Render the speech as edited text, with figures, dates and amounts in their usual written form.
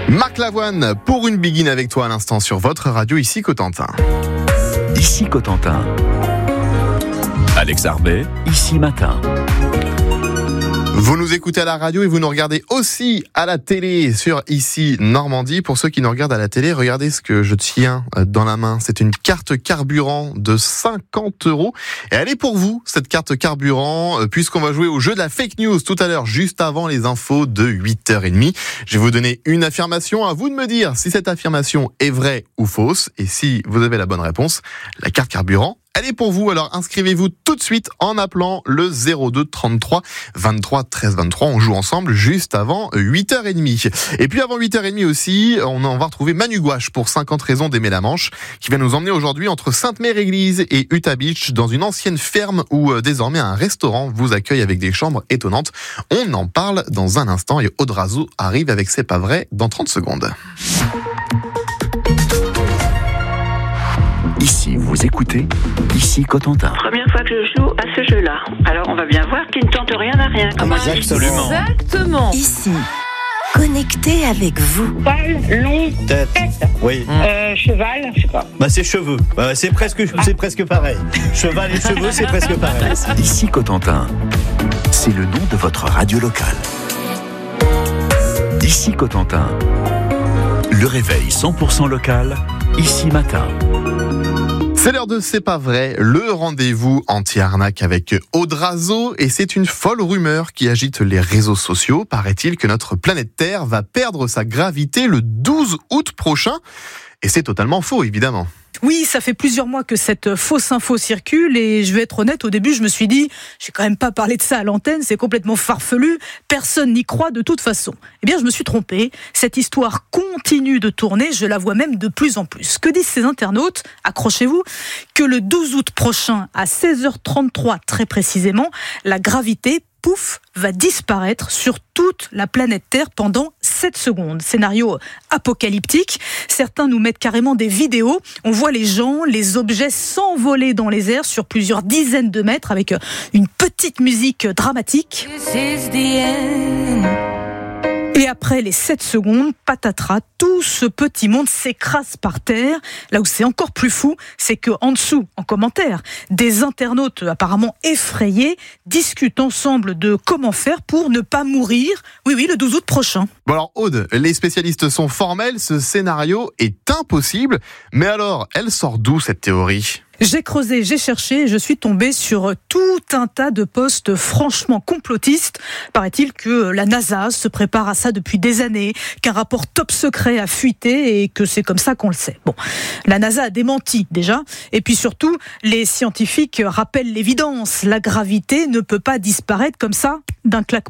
Marc Lavoine pour une Begin avec toi à l'instant sur votre radio, ici Cotentin. Ici Cotentin. Alex Arbet, ici Matin. Vous nous écoutez à la radio et vous nous regardez aussi à la télé sur Ici Normandie. Pour ceux qui nous regardent à la télé, regardez ce que je tiens dans la main. C'est une carte carburant de 50 €. Et elle est pour vous, cette carte carburant, puisqu'on va jouer au jeu de la fake news tout à l'heure, juste avant les infos de 8h30. Je vais vous donner une affirmation. À vous de me dire si cette affirmation est vraie ou fausse. Et si vous avez la bonne réponse, la carte carburant, elle est pour vous, alors inscrivez-vous tout de suite en appelant le 02 33 23 13 23. On joue ensemble juste avant 8h30. Et puis avant 8h30 aussi, on va retrouver Manu Gouache pour 50 raisons d'aimer la Manche, qui va nous emmener aujourd'hui entre Sainte-Mère-Église et Utah Beach, dans une ancienne ferme où désormais un restaurant vous accueille avec des chambres étonnantes. On en parle dans un instant et Audrazo arrive avec C'est pas vrai dans 30 secondes. Ici, vous écoutez, ici Cotentin. Première fois que je joue à ce jeu-là. Alors on va bien voir qu'il ne tente rien à rien. Exactement. Ici, connecté avec vous. Poil, long, Tête. Oui. cheval, je sais pas. C'est cheveux. C'est presque pareil. Cheval et cheveux, c'est presque pareil. Ici Cotentin. C'est le nom de votre radio locale. Ici Cotentin. Le réveil 100% local, ici Matin. C'est l'heure de C'est pas vrai, le rendez-vous anti-arnaque avec Audrazo, et c'est une folle rumeur qui agite les réseaux sociaux. Paraît-il que notre planète Terre va perdre sa gravité le 12 août prochain, et c'est totalement faux évidemment. Oui, ça fait plusieurs mois que cette fausse info circule et je vais être honnête, au début je me suis dit, je vais quand même pas parler de ça à l'antenne, c'est complètement farfelu, personne n'y croit de toute façon. Eh bien je me suis trompé, cette histoire continue de tourner, je la vois même de plus en plus. Que disent ces internautes ? Accrochez-vous, que le 12 août prochain à 16h33 très précisément, la gravité, pouf, va disparaître sur toute la planète Terre pendant 7 secondes. Scénario apocalyptique. Certains nous mettent carrément des vidéos. On voit les gens, les objets s'envoler dans les airs sur plusieurs dizaines de mètres avec une petite musique dramatique. Et après les 7 secondes, patatras, tout ce petit monde s'écrase par terre. Là où c'est encore plus fou, c'est que en dessous, en commentaire, des internautes apparemment effrayés discutent ensemble de comment faire pour ne pas mourir. Oui, le 12 août prochain. Bon alors Aude, les spécialistes sont formels, ce scénario est impossible. Mais alors, elle sort d'où cette théorie ? J'ai creusé, j'ai cherché, et je suis tombée sur tout un tas de posts franchement complotistes. Paraît-il que la NASA se prépare à ça depuis des années, qu'un rapport top secret a fuité et que c'est comme ça qu'on le sait. Bon, la NASA a démenti déjà, et puis surtout, les scientifiques rappellent l'évidence. La gravité ne peut pas disparaître comme ça d'un claquement